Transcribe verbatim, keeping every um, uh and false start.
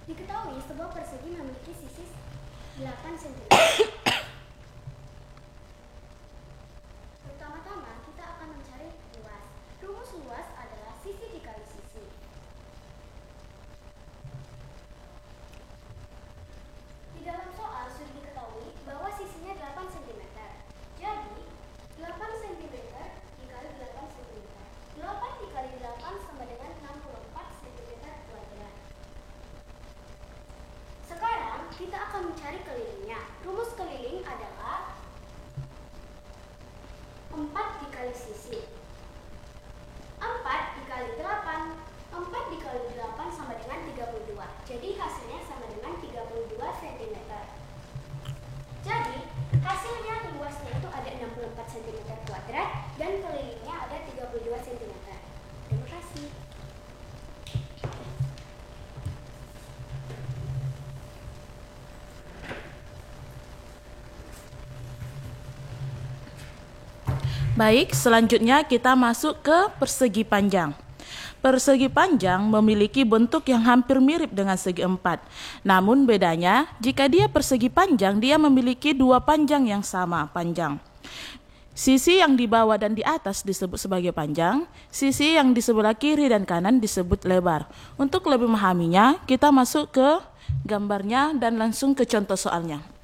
Diketahui sebuah persegi memiliki sisi delapan sentimeter. Pertama-tama kita akan mencari luas. Rumus luas adalah sisi dikali sisi. Di dalam soal sudah diketahui bahwa sisinya delapan sentimeter. Jadi, delapan sentimeter dikali delapan sentimeter. delapan dikali delapan sama dengan enam puluh empat sentimeter kuadrat. Sekarang kita akan mencari kelilingnya. Rumus keliling adalah empat dikali sisi. empat dikali delapan. empat dikali delapan sama dengan tiga puluh dua. Jadi hasilnya sama dengan tiga puluh dua sentimeter. Jadi hasilnya luasnya itu ada enam puluh empat sentimeter kuadrat dan kelilingnya ada tiga puluh dua sentimeter. Terima kasih. Baik, selanjutnya kita masuk ke persegi panjang. Persegi panjang memiliki bentuk yang hampir mirip dengan segi empat. Namun bedanya, jika dia persegi panjang, dia memiliki dua panjang yang sama panjang. Sisi yang di bawah dan di atas disebut sebagai panjang, sisi yang di sebelah kiri dan kanan disebut lebar. Untuk lebih memahaminya, kita masuk ke gambarnya dan langsung ke contoh soalnya.